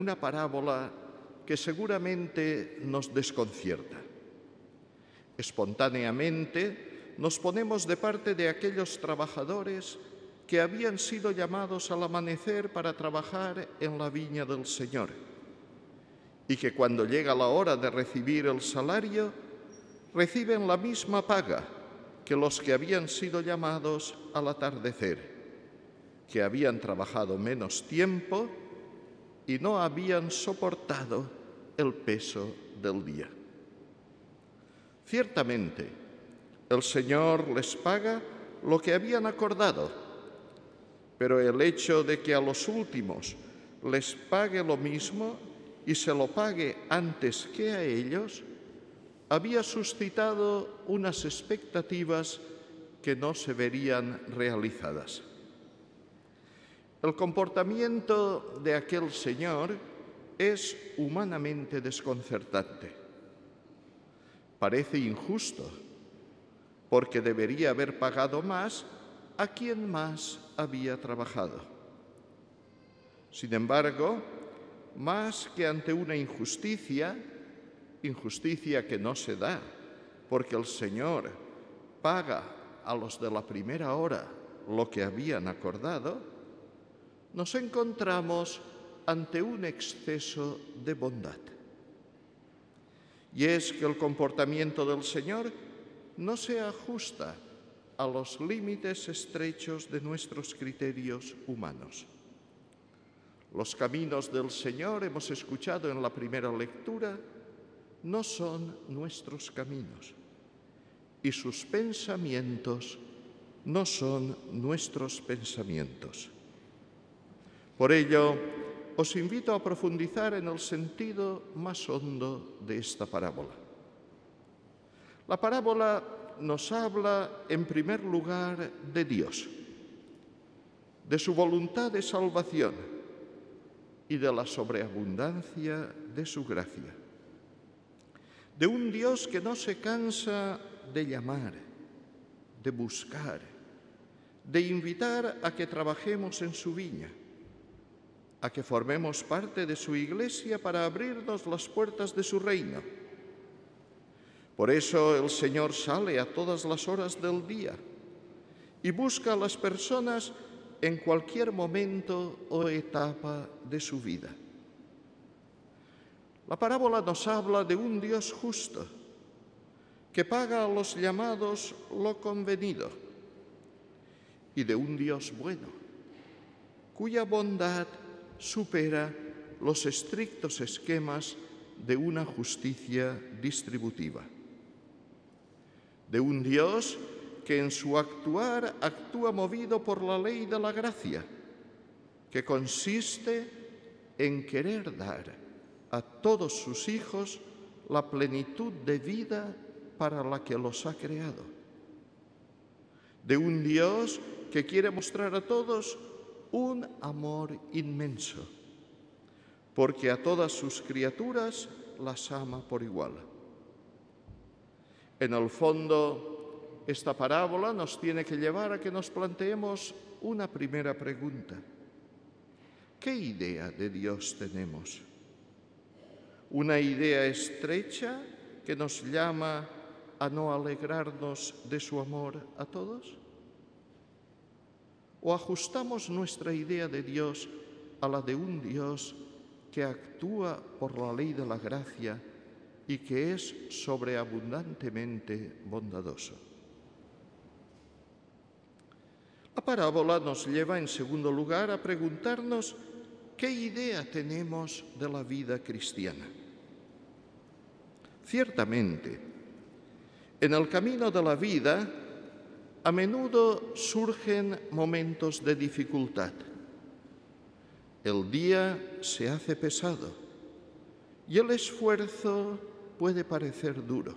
una parábola que seguramente nos desconcierta. Espontáneamente nos ponemos de parte de aquellos trabajadores que habían sido llamados al amanecer para trabajar en la viña del Señor y que cuando llega la hora de recibir el salario, reciben la misma paga que los que habían sido llamados al atardecer, que habían trabajado menos tiempo y no habían soportado el peso del día. Ciertamente, el Señor les paga lo que habían acordado, pero el hecho de que a los últimos les pague lo mismo y se lo pague antes que a ellos, había suscitado unas expectativas que no se verían realizadas. El comportamiento de aquel señor es humanamente desconcertante. Parece injusto, porque debería haber pagado más a quien más había trabajado. Sin embargo, más que ante una injusticia que no se da, porque el Señor paga a los de la primera hora lo que habían acordado, nos encontramos ante un exceso de bondad. Y es que el comportamiento del Señor no se ajusta a los límites estrechos de nuestros criterios humanos. Los caminos del Señor, hemos escuchado en la primera lectura, no son nuestros caminos, y sus pensamientos no son nuestros pensamientos. Por ello, os invito a profundizar en el sentido más hondo de esta parábola. La parábola nos habla, en primer lugar, de Dios, de su voluntad de salvación y de la sobreabundancia de su gracia. De un Dios que no se cansa de llamar, de buscar, de invitar a que trabajemos en su viña, a que formemos parte de su iglesia para abrirnos las puertas de su reino. Por eso el Señor sale a todas las horas del día y busca a las personas en cualquier momento o etapa de su vida. La parábola nos habla de un Dios justo que paga a los llamados lo convenido y de un Dios bueno cuya bondad supera los estrictos esquemas de una justicia distributiva. De un Dios que en su actuar actúa movido por la ley de la gracia, que consiste en querer dar a todos sus hijos la plenitud de vida para la que los ha creado. De un Dios que quiere mostrar a todos un amor inmenso, porque a todas sus criaturas las ama por igual. En el fondo, esta parábola nos tiene que llevar a que nos planteemos una primera pregunta. ¿Qué idea de Dios tenemos? ¿Una idea estrecha que nos llama a no alegrarnos de su amor a todos? ¿O ajustamos nuestra idea de Dios a la de un Dios que actúa por la ley de la gracia y que es sobreabundantemente bondadoso? La parábola nos lleva, en segundo lugar, a preguntarnos qué idea tenemos de la vida cristiana. Ciertamente, en el camino de la vida, a menudo surgen momentos de dificultad. El día se hace pesado y el esfuerzo puede parecer duro.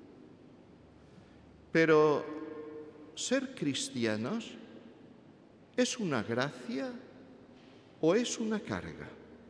Pero ser cristianos ¿es una gracia o es una carga?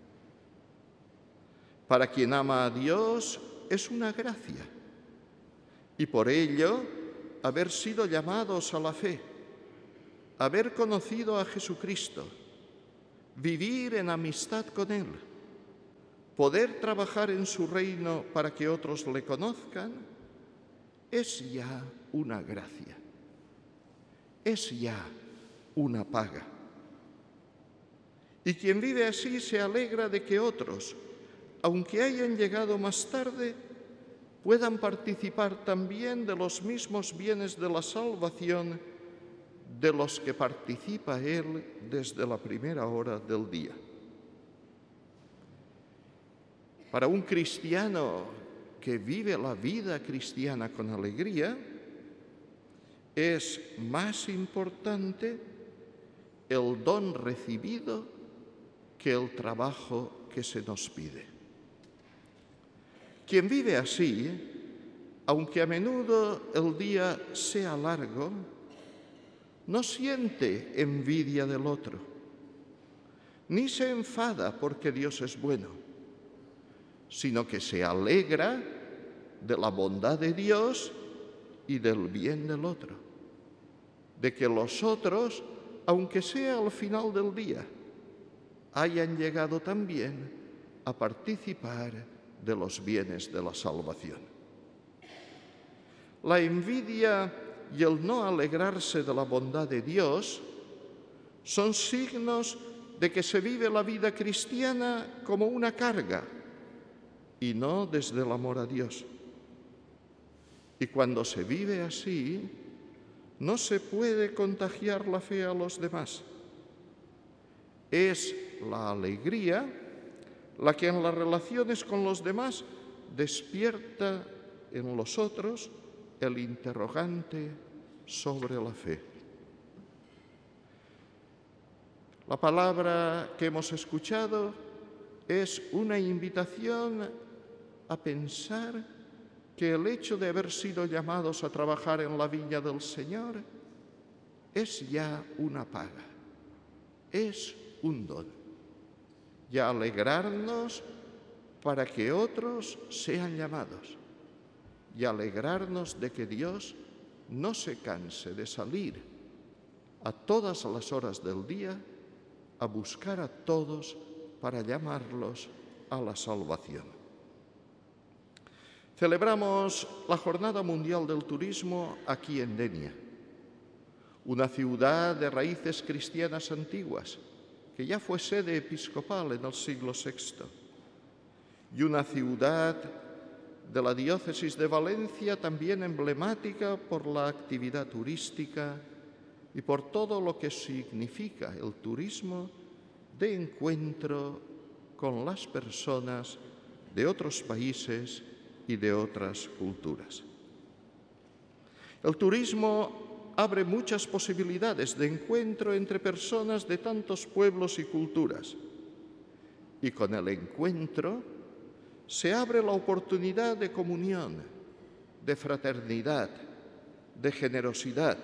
Para quien ama a Dios es una gracia y por ello haber sido llamados a la fe, haber conocido a Jesucristo, vivir en amistad con Él, poder trabajar en su reino para que otros le conozcan, es ya una gracia, es ya una paga. Y quien vive así se alegra de que otros, aunque hayan llegado más tarde, puedan participar también de los mismos bienes de la salvación de los que participa él desde la primera hora del día. Para un cristiano que vive la vida cristiana con alegría, es más importante el don recibido que el trabajo que se nos pide. Quien vive así, aunque a menudo el día sea largo, no siente envidia del otro, ni se enfada porque Dios es bueno, sino que se alegra de la bondad de Dios y del bien del otro, de que los otros, aunque sea al final del día, hayan llegado también a participar de los bienes de la salvación. La envidia y el no alegrarse de la bondad de Dios son signos de que se vive la vida cristiana como una carga y no desde el amor a Dios. Y cuando se vive así, no se puede contagiar la fe a los demás. Es la alegría la que en las relaciones con los demás despierta en los otros el interrogante sobre la fe. La palabra que hemos escuchado es una invitación a pensar que el hecho de haber sido llamados a trabajar en la viña del Señor es ya una paga, es un don, y a alegrarnos para que otros sean llamados, y alegrarnos de que Dios no se canse de salir a todas las horas del día a buscar a todos para llamarlos a la salvación. Celebramos la Jornada Mundial del Turismo aquí en Denia, una ciudad de raíces cristianas antiguas, que ya fue sede episcopal en el siglo VI, y una ciudad de la diócesis de Valencia también emblemática por la actividad turística y por todo lo que significa el turismo de encuentro con las personas de otros países y de otras culturas. El turismo abre muchas posibilidades de encuentro entre personas de tantos pueblos y culturas, y con el encuentro se abre la oportunidad de comunión, de fraternidad, de generosidad.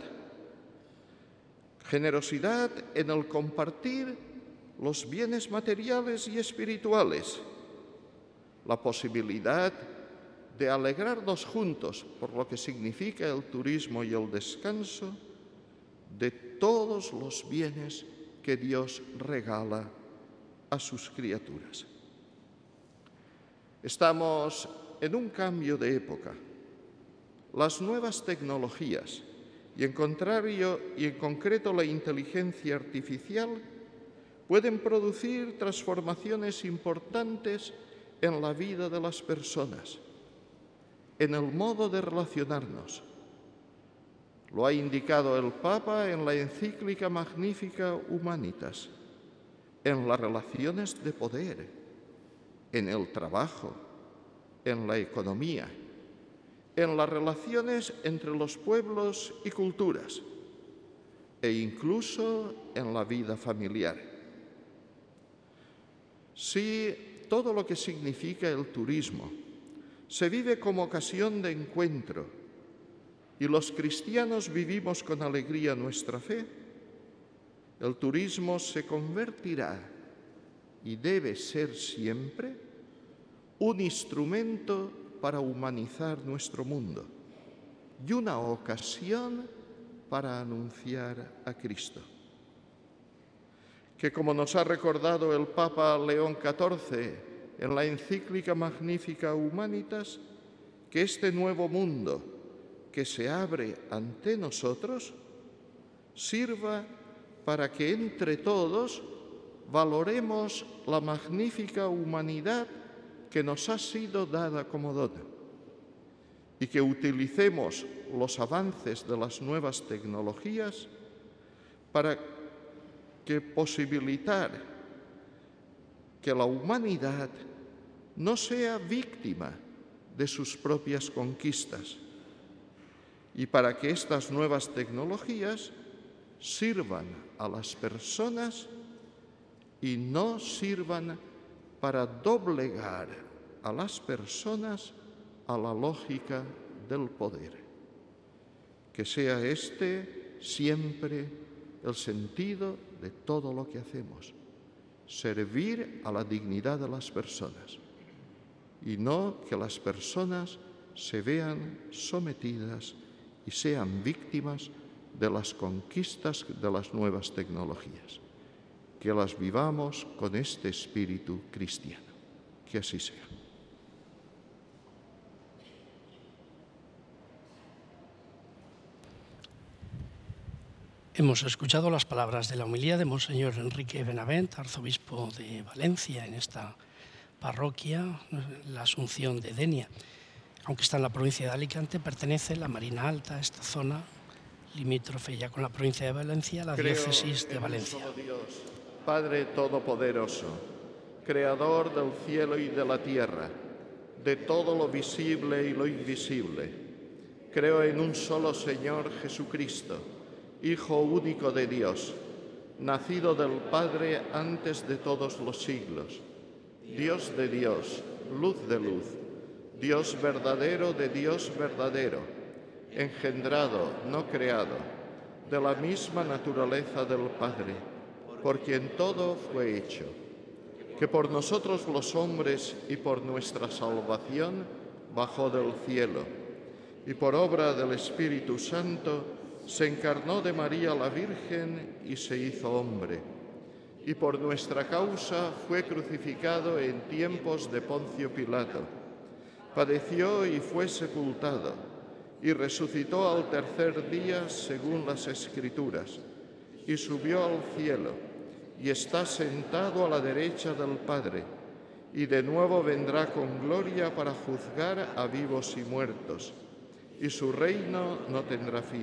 Generosidad en el compartir los bienes materiales y espirituales, la posibilidad de alegrarnos juntos por lo que significa el turismo y el descanso de todos los bienes que Dios regala a sus criaturas. Estamos en un cambio de época. Las nuevas tecnologías y en concreto la inteligencia artificial pueden producir transformaciones importantes en la vida de las personas, en el modo de relacionarnos. Lo ha indicado el Papa en la encíclica Magnificat Humanitas, en las relaciones de poder, en el trabajo, en la economía, en las relaciones entre los pueblos y culturas, e incluso en la vida familiar. Si todo lo que significa el turismo se vive como ocasión de encuentro y los cristianos vivimos con alegría nuestra fe, el turismo se convertirá, y debe ser siempre, un instrumento para humanizar nuestro mundo y una ocasión para anunciar a Cristo. Que, como nos ha recordado el Papa León XIV en la encíclica Magnificat Humanitas que este nuevo mundo que se abre ante nosotros sirva para que entre todos valoremos la magnífica humanidad que nos ha sido dada como don y que utilicemos los avances de las nuevas tecnologías para posibilitar que la humanidad no sea víctima de sus propias conquistas y para que estas nuevas tecnologías sirvan a las personas y no sirvan para doblegar a las personas a la lógica del poder. Que sea este siempre el sentido de todo lo que hacemos, servir a la dignidad de las personas y no que las personas se vean sometidas y sean víctimas de las conquistas de las nuevas tecnologías. Que las vivamos con este espíritu cristiano. Que así sea. Hemos escuchado las palabras de la homilía de Monseñor Enrique Benavent, arzobispo de Valencia, en esta parroquia, la Asunción de Denia. Aunque está en la provincia de Alicante, pertenece la Marina Alta, a esta zona limítrofe ya con la provincia de Valencia, la diócesis de Valencia. Creo en un solo Dios, Padre Todopoderoso, Creador del cielo y de la tierra, de todo lo visible y lo invisible. Creo en un solo Señor Jesucristo, Hijo único de Dios, nacido del Padre antes de todos los siglos, Dios de Dios, luz de luz, Dios verdadero de Dios verdadero, engendrado, no creado, de la misma naturaleza del Padre, por quien todo fue hecho, que por nosotros los hombres y por nuestra salvación bajó del cielo, y por obra del Espíritu Santo se encarnó de María la Virgen y se hizo hombre, y por nuestra causa fue crucificado en tiempos de Poncio Pilato. Padeció y fue sepultado, y resucitó al tercer día según las Escrituras, y subió al cielo, y está sentado a la derecha del Padre, y de nuevo vendrá con gloria para juzgar a vivos y muertos, y su reino no tendrá fin.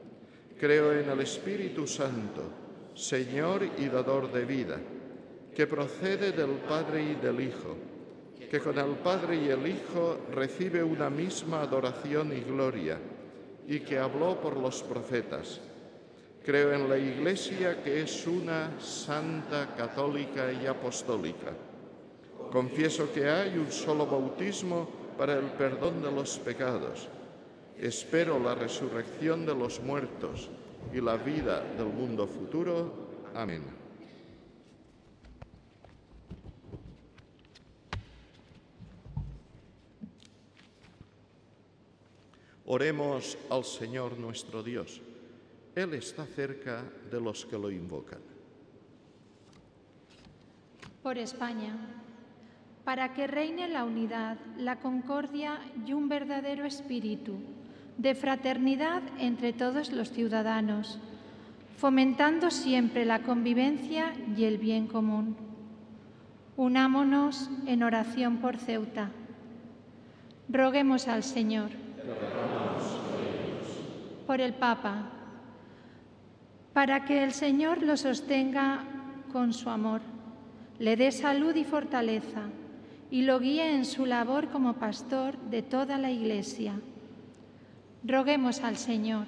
Creo en el Espíritu Santo, Señor y dador de vida, que procede del Padre y del Hijo, que con el Padre y el Hijo recibe una misma adoración y gloria, y que habló por los profetas. Creo en la Iglesia, que es una, santa, católica y apostólica. Confieso que hay un solo bautismo para el perdón de los pecados. Espero la resurrección de los muertos y la vida del mundo futuro. Amén. Oremos al Señor nuestro Dios. Él está cerca de los que lo invocan. Por España, para que reine la unidad, la concordia y un verdadero espíritu de fraternidad entre todos los ciudadanos, fomentando siempre la convivencia y el bien común. Unámonos en oración por Ceuta. Roguemos al Señor. Por el Papa, para que el Señor lo sostenga con su amor, le dé salud y fortaleza y lo guíe en su labor como pastor de toda la Iglesia. Roguemos al Señor.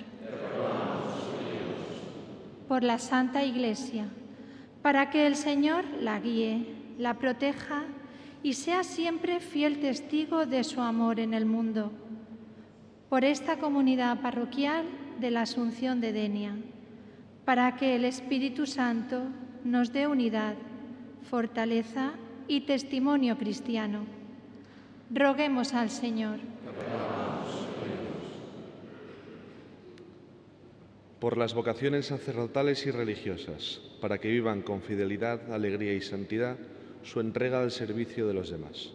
Por la Santa Iglesia, para que el Señor la guíe, la proteja y sea siempre fiel testigo de su amor en el mundo. Por esta comunidad parroquial de la Asunción de Denia, para que el Espíritu Santo nos dé unidad, fortaleza y testimonio cristiano. Roguemos al Señor. Por las vocaciones sacerdotales y religiosas, para que vivan con fidelidad, alegría y santidad su entrega al servicio de los demás.